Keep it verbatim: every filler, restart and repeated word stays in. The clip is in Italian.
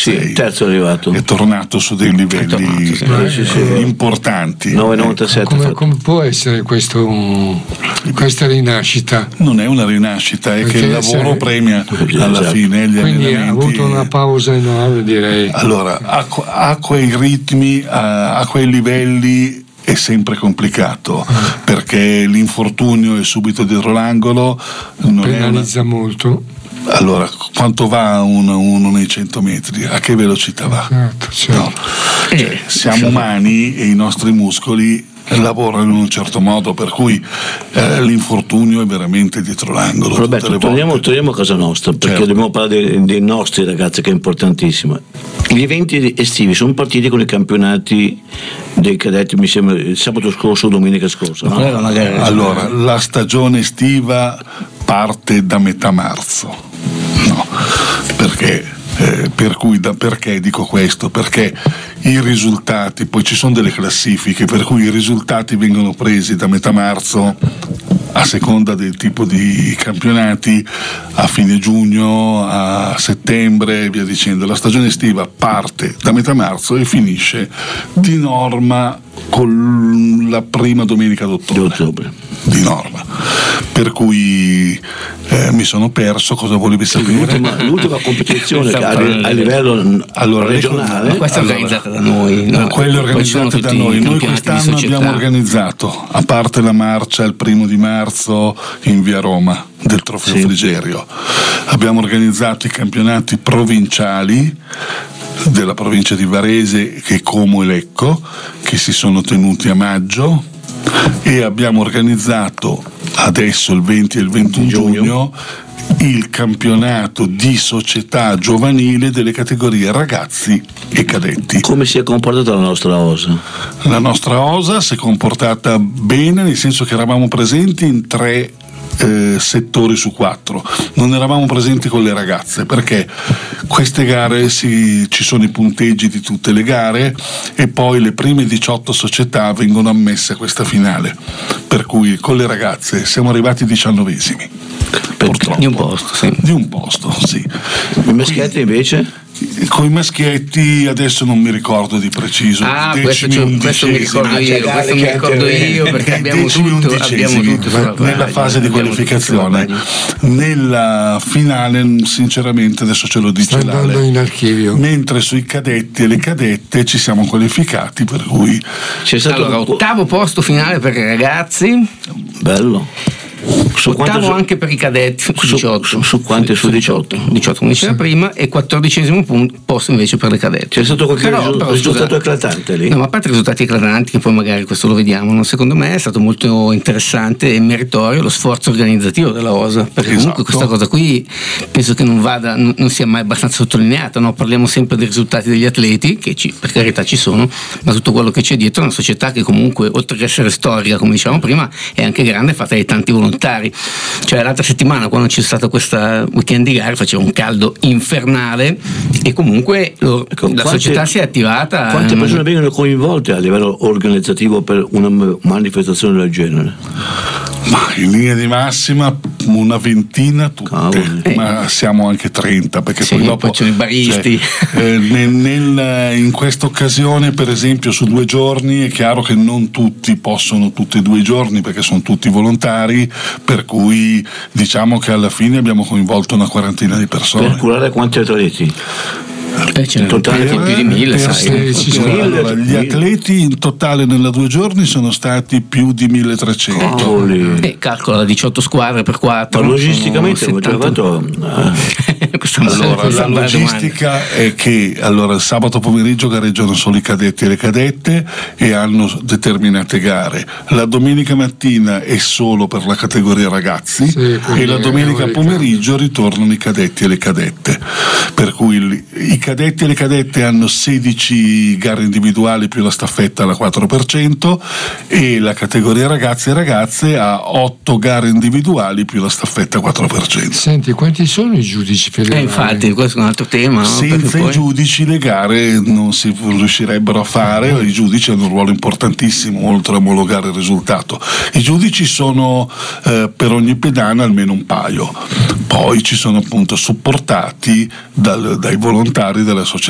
novantasei. Sì, terzo è arrivato. È tornato su dei livelli tornato, sì. eh, Sì, sì. importanti. nove novantasette. Come, come può essere questo, questa rinascita? Non è una rinascita, è Perché che il lavoro se- premia alla Esatto. fine gli Quindi ha allenamenti. avuto una pausa enorme, direi. Allora, a, a quei ritmi, a, a quei livelli è sempre complicato, perché l'infortunio è subito dietro l'angolo. Non è una... Penalizza molto. Allora, quanto va uno, uno nei cento metri? A che velocità va? Certo, certo. No. Cioè, siamo umani e i nostri muscoli lavorano in un certo modo, per cui eh, l'infortunio è veramente dietro l'angolo. tutte Roberto, le torniamo, volte. torniamo a casa nostra, perché Certo. dobbiamo parlare dei, dei nostri ragazzi, che è importantissimo. Gli eventi estivi sono partiti con i campionati dei cadetti, mi sembra il sabato scorso o domenica scorsa, no? Allora, la stagione estiva parte da metà marzo, no? Perché? Eh, per cui da, perché dico questo? Perché i risultati, poi ci sono delle classifiche, per cui i risultati vengono presi da metà marzo a seconda del tipo di campionati, a fine giugno, a settembre e via dicendo. La stagione estiva parte da metà marzo e finisce di norma con la prima domenica d'ottobre, di norma, per cui eh, mi sono perso. Cosa volevi sapere? L'ultima, l'ultima competizione che a, a livello allora, regionale, le- Questa è allora, organizzata da noi, no? quelle Poi ci sono organizzate da tutti i noi. Noi campionati di quest'anno società. abbiamo organizzato, a parte la marcia il primo di marzo in via Roma del Trofeo Sì. Frigerio, abbiamo organizzato i campionati provinciali della provincia di Varese, che è Como e Lecco, che si sono tenuti a maggio, e abbiamo organizzato adesso il venti e il ventuno giugno il campionato di società giovanile delle categorie ragazzi e cadetti. come si è comportata la nostra Osa? La nostra Osa si è comportata bene, nel senso che eravamo presenti in tre eh, settori su quattro. Non eravamo presenti con le ragazze, perché queste gare si, ci sono i punteggi di tutte le gare e poi le prime diciotto società vengono ammesse a questa finale, per cui con le ragazze siamo arrivati diciannovesimi. Purtroppo. Di un posto, sì. Di un posto, sì. I maschietti invece? Con i maschietti adesso non mi ricordo di preciso. Ah, questo, decimi, c'ho- questo mi undicesimi. ricordo io, questo mi ricordo io, perché abbiamo Decimi tutto, undicesimi, abbiamo tutto sulla nella pagina, fase di abbiamo tutto sulla qualificazione. pagina. Nella finale, sinceramente, adesso ce lo Sta dice andando Lale. in archivio. Mentre sui cadetti e le cadette ci siamo qualificati, per cui C'è stato Allora, un po'- ottavo posto finale per i ragazzi, bello. Su ottavo quante su- anche per i cadetti, su su- diciotto. su- su quante? Su diciotto? diciotto, come diceva prima, e quattordicesimo punto, posto invece per le cadette. C'è stato qualche Però- risu- però, risultato scusa, eclatante lì? No, ma a parte i risultati eclatanti, che poi magari questo lo vediamo, no? Secondo me è stato molto interessante e meritorio lo sforzo organizzativo della Osa, perché Esatto. comunque questa cosa qui penso che non vada, non, non sia mai abbastanza sottolineata, no? Parliamo sempre dei risultati degli atleti, che ci, per carità ci sono, ma tutto quello che c'è dietro è una società che comunque, oltre che essere storica, come dicevamo prima, è anche grande, fatta di tanti volontari. Cioè l'altra settimana, quando c'è stata questa weekend di gare, faceva un caldo infernale e comunque lo- Ecco, la quante- società si è attivata. Quante ehm, persone vengono coinvolte a livello organizzativo per una m- manifestazione del genere? ma in linea di massima una ventina tutte, Cavoli. ma siamo anche trenta, perché Sì, poi dopo poi ci sono i baristi. cioè, eh, nel- nel- in questa occasione, per esempio, su due giorni è chiaro che non tutti possono tutti e due i giorni, perché sono tutti volontari, per cui diciamo che alla fine abbiamo coinvolto una quarantina di Per persone. curare quanti atleti? eh, ce ne totale sono più di mille, Per- sai. sì, ci sono. allora, gli atleti in totale nella due giorni sono stati più di milletrecento. Cavoli. Eh, calcola diciotto squadre per quattro. Ma logisticamente come sono ci ha fatto? eh, Questa è una- Allora, questa la è una bella domanda. logistica è che allora, il sabato pomeriggio gareggiano solo i cadetti e le cadette e hanno determinate gare. La domenica mattina è solo per la categoria ragazzi, Sì, e quindi la è domenica un pomeriggio ritornano i cadetti e le cadette. Per cui il- i cadetti e le cadette hanno sedici gare individuali più la staffetta alla quattro per cento, e la categoria ragazzi e ragazze ha otto gare individuali più la staffetta quattro per cento. Senti, quanti sono i giudici Eh, federali? infatti, questo è un altro tema. No? Senza Perché poi- i giudici le gare non si riuscirebbero a fare. I giudici hanno un ruolo importantissimo oltre a omologare il risultato. I giudici sono eh, per ogni pedana almeno un paio, poi ci sono appunto supportati dal- dai volontari della società